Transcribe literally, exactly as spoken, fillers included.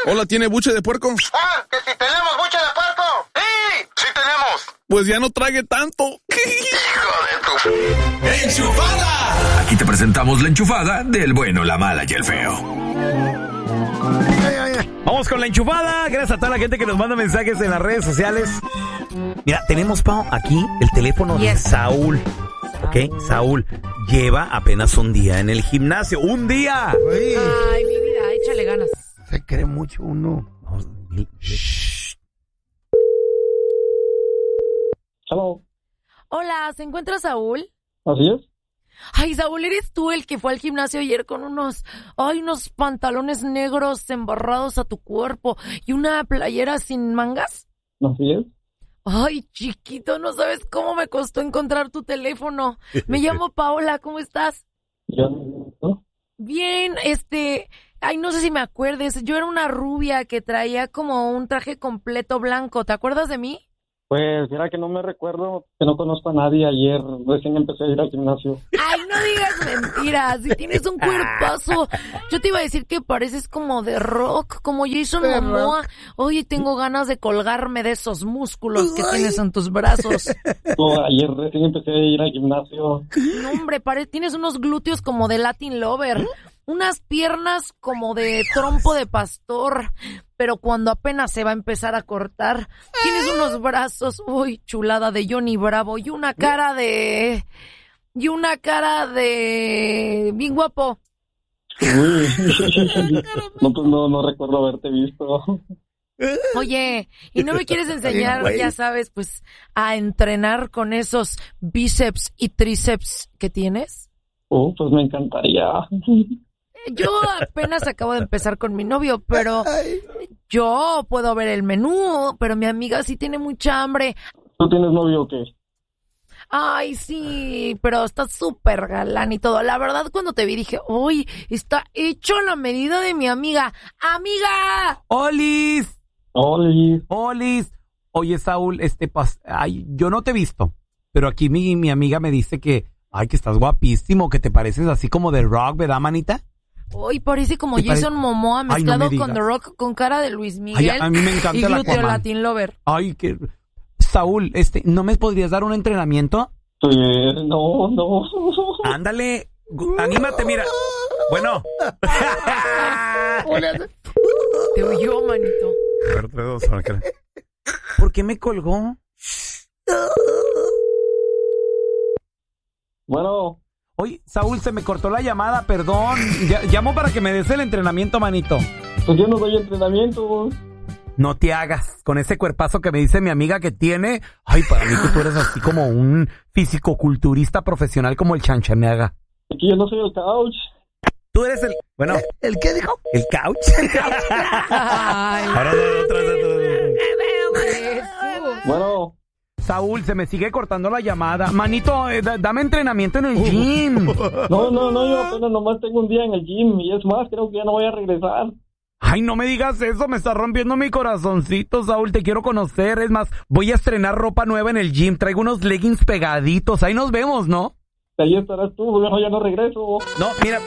Hola, ¿tiene buche de puerco? Ah, que si tenemos buche de puerco. Sí, sí tenemos. Pues ya no trague tanto. Hijo de tu... ¡Enchufada! Aquí te presentamos la enchufada del bueno, la mala y el feo. Vamos con la enchufada. Gracias a toda la gente que nos manda mensajes en las redes sociales. Mira, tenemos, Pau, aquí el teléfono yes. de Saúl. ¿Ok? Saúl lleva apenas un día en el gimnasio. ¡Un día! Ay, mi vida, échale ganas. Se cree mucho uno. Shh. Hello. Hola, ¿se encuentra Saúl? Así es. Ay, Saúl, ¿eres tú el que fue al gimnasio ayer con unos, ay, unos pantalones negros embarrados a tu cuerpo y una playera sin mangas? Así es. Ay, chiquito, no sabes cómo me costó encontrar tu teléfono. Me llamo Paola, ¿cómo estás? Yo, ¿no? Bien, este, ay, no sé si me acuerdes, yo era una rubia que traía como un traje completo blanco, ¿te acuerdas de mí? Pues, mira que no me recuerdo, que no conozco a nadie. Ayer recién empecé a ir al gimnasio. Ay, no digas mentiras, si tienes un cuerpazo. Yo te iba a decir que pareces como de rock, como Jason Momoa. Oye, tengo ganas de colgarme de esos músculos que tienes en tus brazos. No, ayer recién empecé a ir al gimnasio. No, hombre, pare- tienes unos glúteos como de Latin Lover. Unas piernas como de trompo de pastor, pero cuando apenas se va a empezar a cortar. Tienes unos brazos, uy, chulada de Johnny Bravo, y una cara de... y una cara de... bien guapo. Uy. No, pues no, no recuerdo haberte visto. Oye, ¿y no me quieres enseñar, ya sabes, pues, a entrenar con esos bíceps y tríceps que tienes? Oh, pues me encantaría. Yo apenas acabo de empezar con mi novio, pero yo puedo ver el menú, pero mi amiga sí tiene mucha hambre. ¿Tú tienes novio o qué? Ay, sí, pero está súper galán y todo. La verdad, cuando te vi dije, uy, está hecho a la medida de mi amiga. ¡Amiga! ¡Olis! ¡Olis! ¡Olis! Oye, Saúl, este, pas- ay, yo no te he visto, pero aquí mi, mi amiga me dice que, ay, que estás guapísimo, que te pareces así como de rock, ¿verdad, manita? Uy, parece como ¿Te Jason pare- Momoa mezclado Ay, no me con The Rock, con cara de Luis Ay, Miguel. a mí me encanta y el glúteo Aquaman. Latin Lover. Ay, que... Saúl, este, ¿no me podrías dar un entrenamiento? Pues no, no. Ándale, gu- anímate, mira. Bueno. Te oyó, manito. A ver, tres, dos, ahora, ¿qué? ¿Por qué me colgó? Bueno. Oye, Saúl, se me cortó la llamada, perdón. Ya- llamo para que me des el entrenamiento, manito. Pues yo no doy entrenamiento. No te hagas. Con ese cuerpazo que me dice mi amiga que tiene. Ay, para mí que tú eres así como un fisicoculturista profesional como el Chanchaneaga. Aquí yo no soy el couch. Tú eres el... Bueno. ¿El qué dijo? ¿El couch? Ay, Ahora otra vez, otra vez. Bueno. Saúl, se me sigue cortando la llamada. Manito, eh, da- dame entrenamiento en el gym. No, no, no, yo apenas nomás tengo un día en el gym. Y es más, creo que ya no voy a regresar. Ay, no me digas eso, me está rompiendo mi corazoncito, Saúl, te quiero conocer. Es más, voy a estrenar ropa nueva en el gym, traigo unos leggings pegaditos, ahí nos vemos, ¿no? Ahí estarás tú, yo ya no regreso. No, mira,